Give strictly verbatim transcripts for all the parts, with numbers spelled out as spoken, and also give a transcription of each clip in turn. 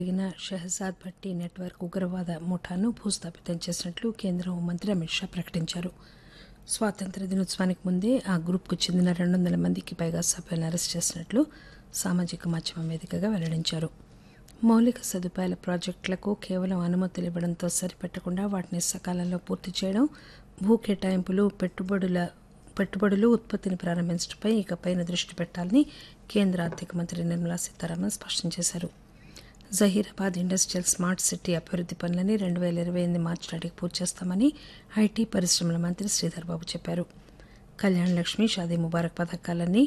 జరిగిన షెహజాద్ భట్టి నెట్వర్క్ ఉగ్రవాద ముఠాను భూస్థాపితం చేసినట్లు కేంద్ర హోంమంత్రి అమిత్ షా ప్రకటించారు. స్వాతంత్ర్య దినోత్సవానికి ముందే ఆ గ్రూప్కు చెందిన రెండు వందల మందికి పైగా సభ్యులను అరెస్టు చేసినట్లు సామాజిక మాధ్యమం వేదికగా వెల్లడించారు. మౌలిక సదుపాయాల ప్రాజెక్టులకు కేవలం అనుమతులు ఇవ్వడంతో సరిపెట్టకుండా వాటిని సకాలంలో పూర్తి చేయడం, భూ కేటాయింపులు, పెట్టుబడుల పెట్టుబడులు ఉత్పత్తిని ప్రారంభించడంపై ఇకపైన దృష్టి పెట్టాలని కేంద్ర ఆర్థిక మంత్రి నిర్మలా సీతారామన్ స్పష్టం చేశారు. జహీరాబాద్ ఇండస్ట్రియల్ స్మార్ట్ సిటీ అభివృద్ది పనులని రెండు పేల ఇరవై ఎనిమిది మార్చి నాటికి పూర్తి చేస్తామని ఐటీ పరిశ్రమల మంత్రి శ్రీధర్ బాబు చెప్పారు. కళ్యాణ్ లక్ష్మి, షాదీ ముబారక్ పథకాలన్నీ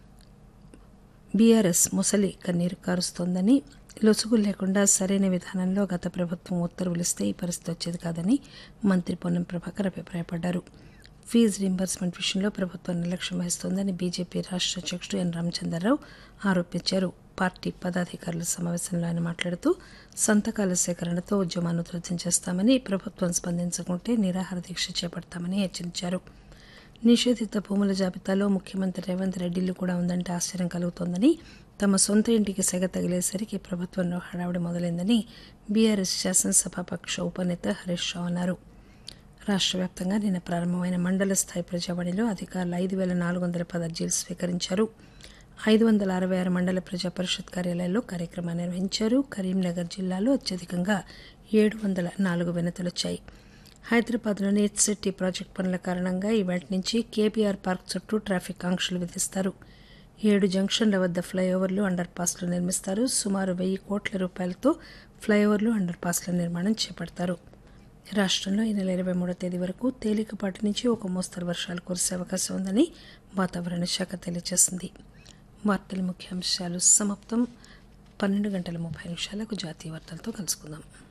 బీఆర్ఎస్ ముసలి కన్నీరు కారుస్తోందని, లొసుగులు లేకుండా సరైన విధానంలో గత ప్రభుత్వం ఉత్తర్వులిస్తే ఈ పరిస్థితి వచ్చేది కాదని మంత్రి పొన్నం ప్రభాకర్ అభిప్రాయపడ్డారు. ఫీజు రీయింబర్స్మెంట్ విషయంలో ప్రభుత్వం నిర్లక్ష్యం వహిస్తోందని బీజేపీ రాష్ట్ర అధ్యక్షుడు ఎన్ రామచంద్రరావు ఆరోపించారు. పార్టీ పదాధికారుల సమావేశంలో ఆయన మాట్లాడుతూ సంతకాల సేకరణతో ఉద్యమాన్ని ఉధృతం చేస్తామని, ప్రభుత్వం స్పందించకుంటే నిరాహార దీక్ష చేపడతామని హెచ్చరించారు. నిషేధిత భూముల జాబితాలో ముఖ్యమంత్రి రేవంత్ రెడ్డి ఇల్లు కూడా ఉందంటే ఆశ్చర్యం కలుగుతోందని, తమ సొంత ఇంటికి సెగ తగిలేసరికి ప్రభుత్వంలో హడావుడి మొదలైందని బీఆర్ఎస్ శాసనసభాపక్ష ఉపనేత హరీష్ రావు అన్నారు. రాష్ట్ర వ్యాప్తంగా నిన్న ప్రారంభమైన మండల స్థాయి ప్రజావాణిలో అధికారులు ఐదు పేల నాలుగు వందల పది అర్జీలు స్వీకరించారు. ఐదు వందల అరవై ఆరు మండల ప్రజా పరిషత్ కార్యాలయాల్లో కార్యక్రమాన్ని నిర్వహించారు. కరీంనగర్ జిల్లాలో అత్యధికంగా ఏడు వందల నాలుగు వినతులు వచ్చాయి. హైదరాబాద్లోని హెచ్ సిటీ ప్రాజెక్టు పనుల కారణంగా ఈవేళ నుంచి కేబీఆర్ పార్క్ చుట్టూ ట్రాఫిక్ ఆంక్షలు విధిస్తారు. ఏడు జంక్షన్ల వద్ద ఫ్లైఓవర్లు, అండర్ పాస్లు నిర్మిస్తారు. సుమారు వెయ్యి కోట్ల రూపాయలతో ఫ్లైఓవర్లు, అండర్ పాస్ల నిర్మాణం చేపడతారు. రాష్ట్రంలో ఈ నెల ఇరవై మూడో తేదీ వరకు తేలికపాటి నుంచి ఒక మోస్తరు వర్షాలు కురిసే అవకాశం ఉందని వాతావరణ శాఖ తెలియజేసింది. వార్తల ముఖ్యాంశాలు సమాప్తం. పన్నెండు గంటల ముప్పై నిమిషాలకు జాతీయ వార్తలతో కలుసుకుందాం.